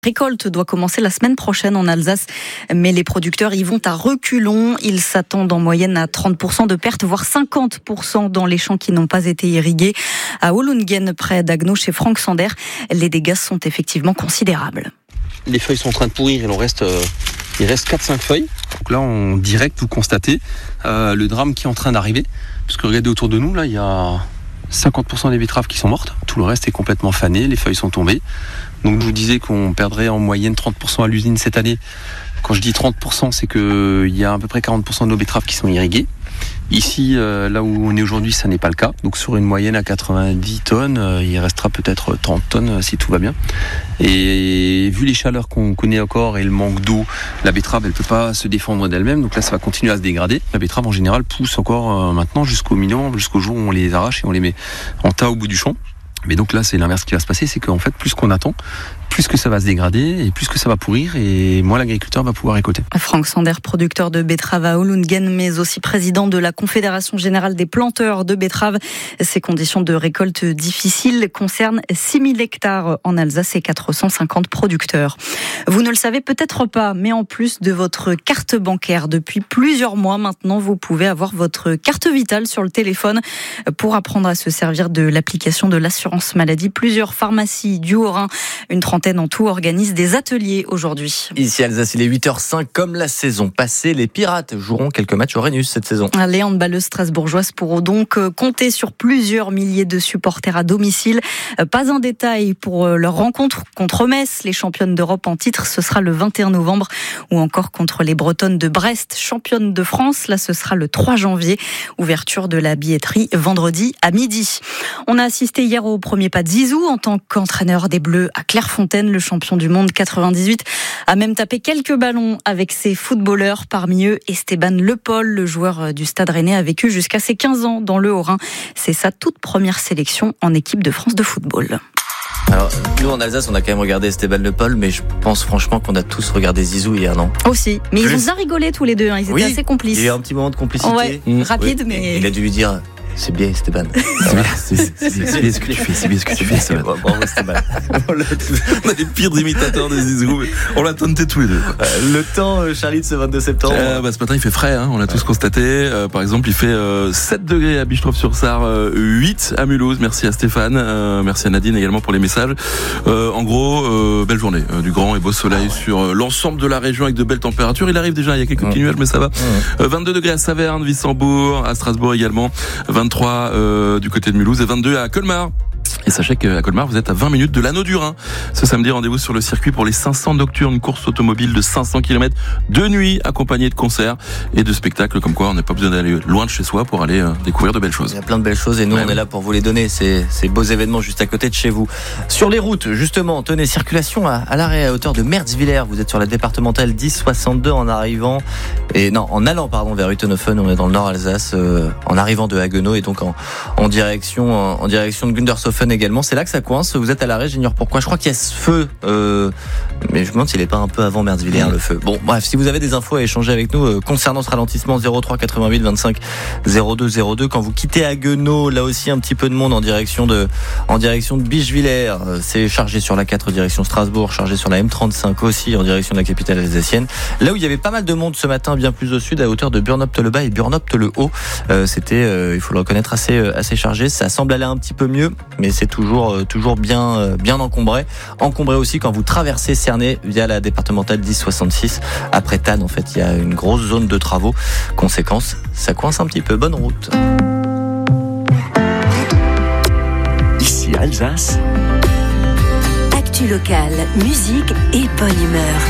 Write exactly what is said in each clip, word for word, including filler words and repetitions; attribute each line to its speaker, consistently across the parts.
Speaker 1: récolte doit commencer la semaine prochaine en Alsace, mais les producteurs y vont à reculons. Ils s'attendent en moyenne à trente pour cent de pertes, voire cinquante pour cent dans les champs qui n'ont pas été irrigués. À Ohlungen, près d'Agno, chez Franck Sander, les dégâts sont effectivement considérables.
Speaker 2: Les feuilles sont en train de pourrir, il en reste, euh, il reste quatre cinq feuilles. Donc là, en direct, vous constatez euh, le drame qui est en train d'arriver. Parce que regardez autour de nous, là, il y a cinquante pour cent des betteraves qui sont mortes. Tout le reste est complètement fané, les feuilles sont tombées. Donc je vous disais qu'on perdrait en moyenne trente pour cent à l'usine cette année. Quand je dis trente pour cent, c'est qu'il y a à peu près quarante pour cent de nos betteraves qui sont irriguées. Ici, euh, là où on est aujourd'hui, ça n'est pas le cas. Donc sur une moyenne à quatre-vingt-dix tonnes, euh, il restera peut-être trente tonnes euh, si tout va bien. Et vu les chaleurs qu'on connaît encore et le manque d'eau, la betterave, elle peut pas se défendre d'elle-même. Donc là, ça va continuer à se dégrader. La betterave, en général, pousse encore euh, maintenant jusqu'au minimum, jusqu'au jour où on les arrache et on les met en tas au bout du champ. Mais donc là, c'est l'inverse qui va se passer, c'est qu'en fait, plus qu'on attend, plus que ça va se dégrader et plus que ça va pourrir et moins l'agriculteur va pouvoir récolter.
Speaker 1: Franck Sander, producteur de betteraves à Ohlungen, mais aussi président de la Confédération Générale des Planteurs de Betteraves. Ces conditions de récolte difficiles concernent six mille hectares en Alsace et quatre cent cinquante producteurs. Vous ne le savez peut-être pas, mais en plus de votre carte bancaire, depuis plusieurs mois maintenant, vous pouvez avoir votre carte vitale sur le téléphone pour apprendre à se servir de l'application de l'assurance maladie. Plusieurs pharmacies du Haut-Rhin, une trentaine en tout, organisent des ateliers aujourd'hui.
Speaker 3: Ici à Alsace, il est huit heures cinq. Comme la saison passée, les Pirates joueront quelques matchs au Rhenus cette saison.
Speaker 1: Les handballeuses strasbourgeoises pourront donc compter sur plusieurs milliers de supporters à domicile. Pas un détail pour leur rencontre contre Metz, les championnes d'Europe en titre. Ce sera le vingt et un novembre, ou encore contre les Bretonnes de Brest, championnes de France. Là, ce sera le trois janvier. Ouverture de la billetterie vendredi à midi. On a assisté hier au premier pas de Zizou en tant qu'entraîneur des Bleus à Clairefontaine. Le champion du monde quatre-vingt-dix-huit a même tapé quelques ballons avec ses footballeurs. Parmi eux, Esteban Le Paul, le joueur du Stade Rennais, a vécu jusqu'à ses quinze ans dans le Haut-Rhin. C'est sa toute première sélection en équipe de France de football.
Speaker 3: Alors, nous en Alsace, on a quand même regardé Esteban Le Paul, mais je pense franchement qu'on a tous regardé Zizou hier, non ?
Speaker 1: Aussi, mais
Speaker 3: Plus.
Speaker 1: ils ont bien rigolé tous les deux, hein. Ils étaient
Speaker 3: oui,
Speaker 1: assez complices.
Speaker 3: Il y a eu un petit moment de complicité.
Speaker 1: Ouais, mmh. rapide, oui. mais...
Speaker 3: Il a dû lui dire... C'est bien, Esteban.
Speaker 2: C'est bien, c'est, c'est, c'est, c'est bien ce que tu fais, c'est bien ce que tu fais, Esteban.
Speaker 3: Bravo, Esteban.
Speaker 2: On a des pires imitateurs de Zizou, mais on l'a tenté tous les deux.
Speaker 3: Euh, le temps, Charlie, de ce vingt-deux septembre.
Speaker 4: Euh, bah, ce matin, il fait frais, hein, on l'a ouais. tous constaté. Euh, par exemple, il fait euh, sept degrés à Bischoffe-sur-Sarre, euh, huit à Mulhouse. Merci à Stéphane, euh, merci à Nadine également pour les messages. Euh, en gros, euh, belle journée, euh, du grand et beau soleil ah ouais. sur euh, l'ensemble de la région avec de belles températures. Il arrive déjà, il y a quelques petits mmh. nuages, mais ça va. Mmh. Euh, vingt-deux degrés à Saverne, Wissembourg, à Strasbourg également. vingt-trois euh, du côté de Mulhouse et vingt-deux à Colmar. Et sachez qu'à Colmar, vous êtes à vingt minutes de l'Anneau du Rhin. Ce samedi, rendez-vous sur le circuit pour les cinq cents nocturnes, course automobile de cinq cents kilomètres de nuit, accompagnée de concerts et de spectacles, comme quoi on n'a pas besoin d'aller loin de chez soi pour aller euh, découvrir de belles choses.
Speaker 3: Il y a plein de belles choses et nous, ouais. on est là pour vous les donner, ces, ces beaux événements juste à côté de chez vous. Sur les routes, justement, tenez, circulation à, à l'arrêt à hauteur de Merzwiller. Vous êtes sur la départementale dix soixante-deux en arrivant, et non, en allant, pardon, vers Utenhofen. On est dans le nord Alsace, euh, en arrivant de Haguenau et donc en, en direction, en, en direction de Gundershofen également. C'est là que ça coince. Vous êtes à l'arrêt, j'ignore pourquoi. Je crois qu'il y a ce feu, euh, mais je me demande s'il n'est pas un peu avant Merzwiller, mmh. le feu. Bon, bref, si vous avez des infos à échanger avec nous euh, concernant ce ralentissement, zéro trois quatre-vingt-huit vingt-cinq zéro deux zéro deux. Quand vous quittez Haguenau, là aussi un petit peu de monde en direction de, en direction de Bischwiller. Euh, c'est chargé sur la quatre direction Strasbourg, chargé sur la M trente-cinq aussi en direction de la capitale alsacienne. Là où il y avait pas mal de monde ce matin, bien plus au sud, à hauteur de Burnopte-le-Bas et Burnopte-le-Haut, euh, c'était, euh, il faut le reconnaître, assez, euh, assez chargé. Ça semble aller un petit peu mieux, mais c'est toujours toujours bien bien encombré encombré aussi quand vous traversez Cernay via la départementale dix soixante-six. Après Tannes, en fait, il y a une grosse zone de travaux. Conséquence, ça coince un petit peu. Bonne route.
Speaker 5: Ici Alsace.
Speaker 6: Actu locale, musique et bonne humeur.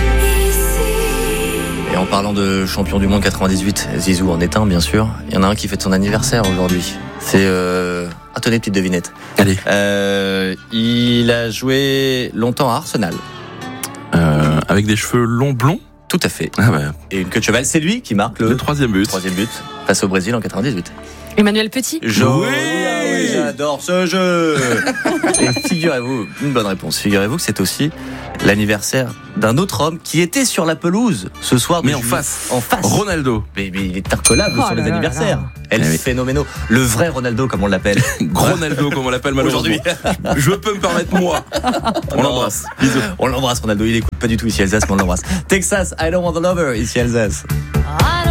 Speaker 3: Et en parlant de champion du monde quatre-vingt-dix-huit, Zizou en est un, bien sûr. Il y en a un qui fête son anniversaire aujourd'hui. C'est euh... ah, tenez, petite devinette.
Speaker 4: Allez.
Speaker 3: Euh, il a joué longtemps à Arsenal.
Speaker 4: Euh, avec des cheveux longs blonds.
Speaker 3: Tout à fait.
Speaker 4: Ah ouais.
Speaker 3: Et une queue de cheval. C'est lui qui marque le,
Speaker 4: le troisième but.
Speaker 3: Troisième but face au Brésil en quatre-vingt-dix-huit.
Speaker 1: Emmanuel Petit.
Speaker 3: Jo-
Speaker 4: oui, oui,
Speaker 3: J'adore ce jeu. Et figurez-vous, une bonne réponse. Figurez-vous que c'est aussi l'anniversaire d'un autre homme qui était sur la pelouse ce soir.
Speaker 4: Mais en face.
Speaker 3: En face.
Speaker 4: Ronaldo.
Speaker 3: Mais, mais il est incollable
Speaker 1: Oh
Speaker 3: sur
Speaker 1: là
Speaker 3: les
Speaker 1: là
Speaker 3: anniversaires.
Speaker 1: là.
Speaker 3: Elle
Speaker 4: Eh oui.
Speaker 3: phénoménal. Le vrai Ronaldo, comme on l'appelle.
Speaker 4: Ronaldo, comme on l'appelle malheureusement.
Speaker 3: Aujourd'hui.
Speaker 4: Je peux me permettre moi. On l'embrasse. Bisous.
Speaker 3: On l'embrasse Ronaldo. Il écoute pas du tout ici Alsace, mais on l'embrasse. Texas, I don't want the lover ici Alsace.